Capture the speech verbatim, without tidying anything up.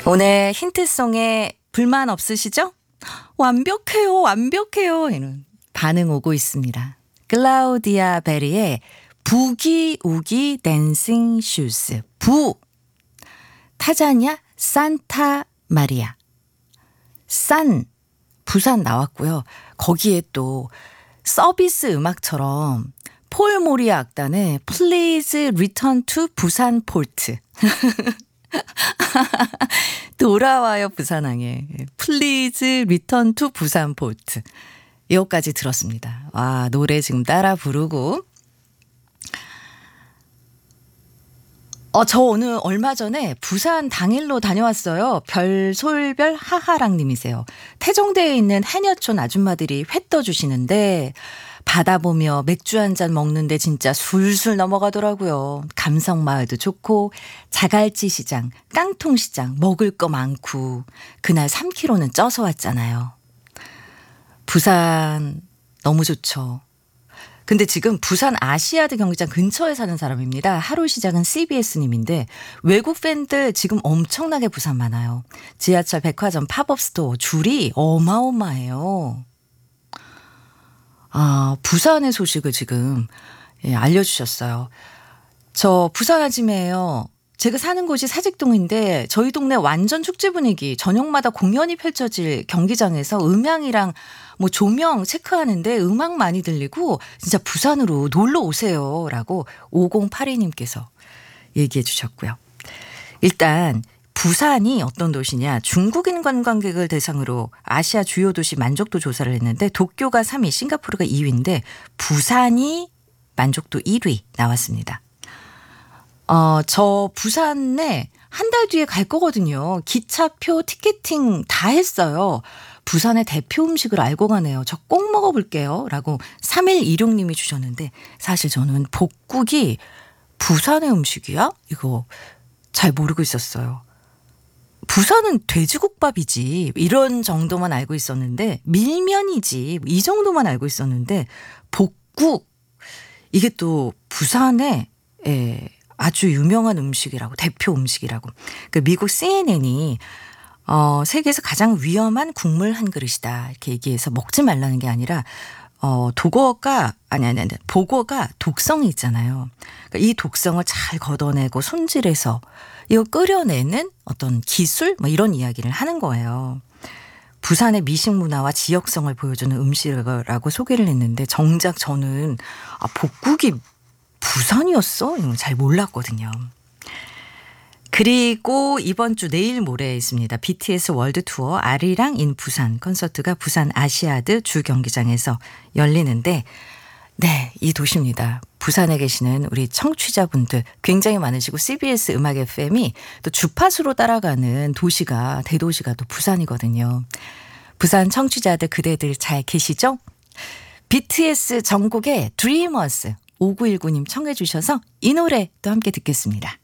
오늘 힌트송에 불만 없으시죠? 완벽해요, 완벽해요. 이런 반응 오고 있습니다. 클라우디아 베리의 부기 우기 댄싱 슈즈. 부 타자냐 산타 마리아. 산 부산 나왔고요. 거기에 또 서비스 음악처럼 폴 모리아 악단의 Please Return to 부산 포트. 돌아와요 부산항에 Please Return to 부산 포트. 이거까지 들었습니다. 와, 노래 지금 따라 부르고. 어, 저 오늘 얼마 전에 부산 당일로 다녀왔어요. 별솔별 하하랑 님이세요. 태종대에 있는 해녀촌 아줌마들이 회 떠주시는데 바다 보며 맥주 한잔 먹는데 진짜 술술 넘어가더라고요. 감성마을도 좋고 자갈치 시장, 깡통 시장 먹을 거 많고 그날 삼 킬로그램는 쪄서 왔잖아요. 부산 너무 좋죠. 근데 지금 부산 아시아드 경기장 근처에 사는 사람입니다. 하루 시작은 씨비에스님인데 외국 팬들 지금 엄청나게 부산 많아요. 지하철, 백화점, 팝업 스토어 줄이 어마어마해요. 아, 부산의 소식을 지금 예, 알려주셨어요. 저 부산 아줌이에요. 제가 사는 곳이 사직동인데 저희 동네 완전 축제 분위기, 저녁마다 공연이 펼쳐질 경기장에서 음향이랑 뭐 조명 체크하는데 음악 많이 들리고 진짜 부산으로 놀러 오세요 라고 오공팔이 님께서 얘기해 주셨고요. 일단 부산이 어떤 도시냐, 중국인 관광객을 대상으로 아시아 주요 도시 만족도 조사를 했는데 도쿄가 삼 위, 싱가포르가 이 위인데 부산이 만족도 일 위 나왔습니다. 어, 저 부산에 한 달 뒤에 갈 거거든요. 기차표 티켓팅 다 했어요. 부산의 대표 음식을 알고 가네요. 저 꼭 먹어볼게요 라고 삼일이육 님이 주셨는데 사실 저는 복국이 부산의 음식이야? 이거 잘 모르고 있었어요. 부산은 돼지국밥이지 이런 정도만 알고 있었는데 밀면이지 이 정도만 알고 있었는데 복국 이게 또 부산의 예, 아주 유명한 음식이라고, 대표 음식이라고. 그 미국 씨엔엔이 어, 세계에서 가장 위험한 국물 한 그릇이다 이렇게 얘기해서 먹지 말라는 게 아니라 어, 독어가 아니 아니 아니 보고가 독성이 있잖아요. 그러니까 이 독성을 잘 걷어내고 손질해서 이거 끓여내는 어떤 기술 뭐 이런 이야기를 하는 거예요. 부산의 미식 문화와 지역성을 보여주는 음식이라고 소개를 했는데 정작 저는 아, 복국이 부산이었어? 이건 잘 몰랐거든요. 그리고 이번 주 내일 모레 있습니다. 비티에스 월드 투어 아리랑 인 부산 콘서트가 부산 아시아드 주 경기장에서 열리는데 네, 이 도시입니다. 부산에 계시는 우리 청취자분들 굉장히 많으시고 씨비에스 음악 에프엠이 또 주파수로 따라가는 도시가 대도시가 또 부산이거든요. 부산 청취자들 그대들 잘 계시죠? 비티에스 전곡의 드리머스 오구일구 님 청해 주셔서 이 노래 또 함께 듣겠습니다.